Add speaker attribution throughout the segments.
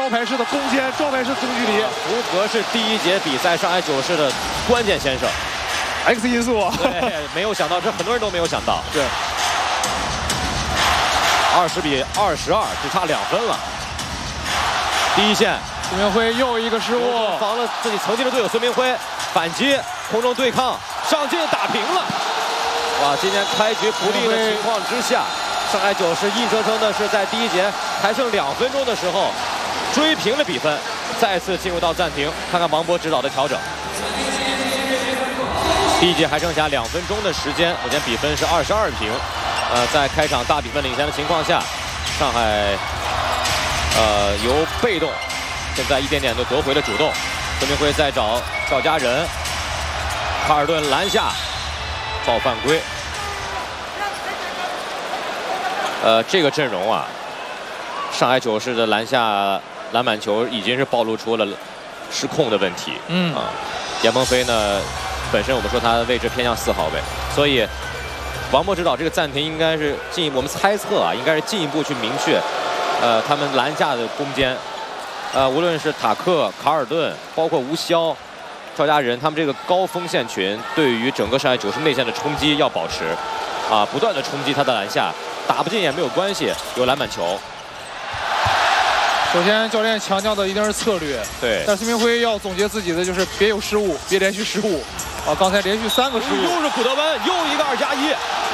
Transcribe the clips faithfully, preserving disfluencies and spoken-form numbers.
Speaker 1: 招牌式的攻坚，招牌式中距离。
Speaker 2: 胡格是第一节比赛上海九世的关键先生
Speaker 1: ，X 因素啊。
Speaker 2: 对，没有想到，这很多人都没有想到。
Speaker 1: 对，
Speaker 2: 二十比二十二，只差两分了。第一线，
Speaker 1: 孙明辉又一个失误，
Speaker 2: 防了自己曾经的队友孙明辉，反击，空中对抗，上进打平了。哇，今天开局不利的情况之下，上海九世硬生生的是在第一节还剩两分钟的时候追平了比分，再次进入到暂停，看看王波指导的调整。第一节还剩下两分钟的时间，目前比分是二十二平。呃，在开场大比分领先的情况下，上海呃由被动，现在一点点的夺回了主动。孙明辉在找赵家人，卡尔顿篮下造犯规。呃，这个阵容啊，上海九世的篮下篮板球已经是暴露出了失控的问题。
Speaker 1: 嗯
Speaker 2: 啊，严鹏飞呢，本身我们说他的位置偏向四号位，所以王波指导这个暂停应该是进一步，我们猜测啊，应该是进一步去明确，呃，他们篮下的攻坚，呃，无论是塔克、卡尔顿，包括吴骁、赵家人，他们这个高锋线群对于整个上海九世内线的冲击要保持，啊，不断的冲击他的篮下，打不进也没有关系，有篮板球。
Speaker 1: 首先，教练强调的一定是策略，
Speaker 2: 对。
Speaker 1: 但孙明辉要总结自己的就是别有失误，别连续失误。啊，刚才连续三个失误，
Speaker 2: 又是古德温，又一个二加一。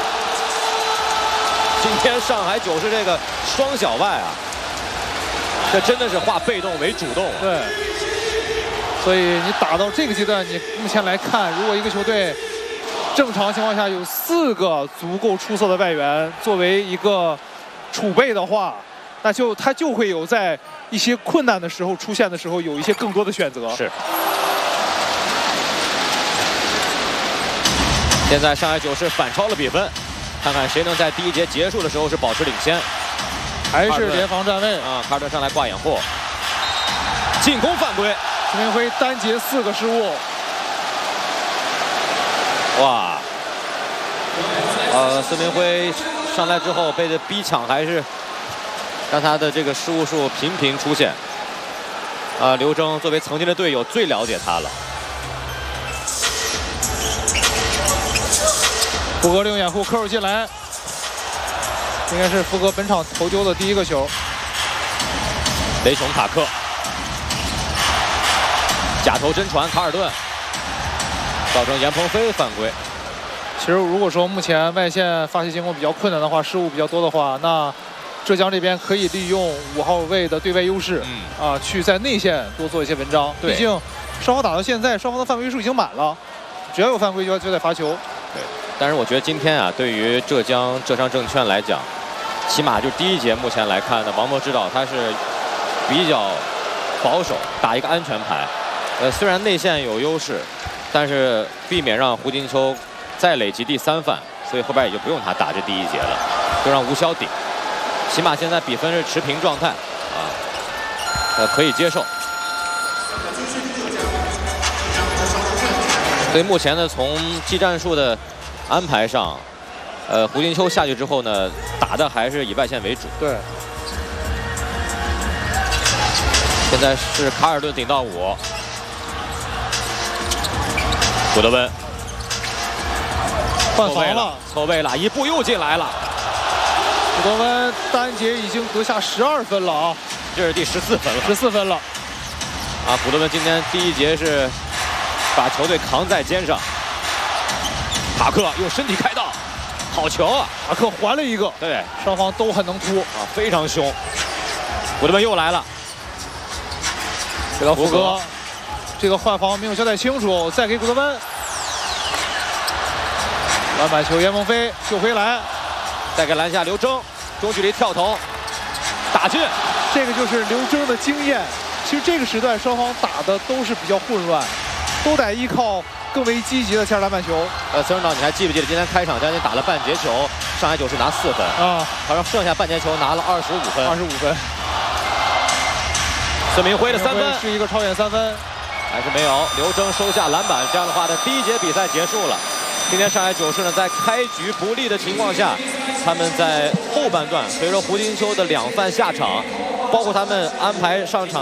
Speaker 2: 今天上海九世这个双小外啊，这真的是化被动为主动。
Speaker 1: 对。所以你打到这个阶段，你目前来看，如果一个球队正常情况下有四个足够出色的外援作为一个储备的话，那就他就会有在一些困难的时候出现的时候有一些更多的选择。
Speaker 2: 是。现在上海九世反超了比分，看看谁能在第一节结束的时候是保持领先。
Speaker 1: 还是联防站位
Speaker 2: 啊，卡尔顿上来挂掩护，进攻犯规。
Speaker 1: 孙明辉单节四个失误。
Speaker 2: 哇，呃，孙明辉上来之后被这逼抢，还是让他的这个失误数频频出现。啊、呃，刘铮作为曾经的队友，最了解他了。
Speaker 1: 福格利用掩护扣进来，应该是福格本场投丢的第一个球。
Speaker 2: 雷琼塔克假投真传，卡尔顿造成严鹏飞犯规。
Speaker 1: 其实如果说目前外线发起进攻比较困难的话，失误比较多的话，那浙江这边可以利用五号位的对外优势，嗯、啊，去在内线多做一些文章。毕竟双方打到现在，双方的犯规数已经满了，只要有犯规就就得罚球。
Speaker 2: 对，但是我觉得今天啊，对于浙江浙商证券来讲，起码就第一节目前来看呢，王波指导他是比较保守，打一个安全牌。呃，虽然内线有优势，但是避免让胡金秋再累积第三犯，所以后边也就不用他打这第一节了，就让吴骁顶。起码现在比分是持平状态，啊，呃，可以接受。所以目前呢，从技战术的安排上，呃，胡金秋下去之后呢，打的还是以外线为主。
Speaker 1: 对。
Speaker 2: 现在是卡尔顿顶到五，古德温
Speaker 1: 换防了，
Speaker 2: 错位了，一步又进来了。
Speaker 1: 古德温单节已经得下十二分了啊，
Speaker 2: 这是第十四分了，
Speaker 1: 十四分了。
Speaker 2: 啊，古德温今天第一节是把球队扛在肩上。塔克用身体开道，好球啊！
Speaker 1: 塔克还了一个，
Speaker 2: 对，
Speaker 1: 双方都很能突
Speaker 2: 啊，非常凶。古德温又来了，
Speaker 1: 这个福格，这个换防没有交代清楚，再给古德温。篮板球，严鹏飞救回来，
Speaker 2: 再给篮下刘铮，中距离跳投，打进。
Speaker 1: 这个就是刘铮的经验。其实这个时段双方打的都是比较混乱，都得依靠更为积极的下篮板球。
Speaker 2: 呃，孙指导，你还记不记得今天开场将近打了半节球，上海九世拿四分
Speaker 1: 啊，
Speaker 2: 好像剩下半节球拿了二十五分。
Speaker 1: 二十五分。
Speaker 2: 孙明辉的三分
Speaker 1: 是一个超远三分，
Speaker 2: 还是没有。刘铮收下篮板，这样的话，他第一节比赛结束了。今天上海九世呢，在开局不利的情况下，他们在后半段随着胡金秋的两犯下场，包括他们安排上场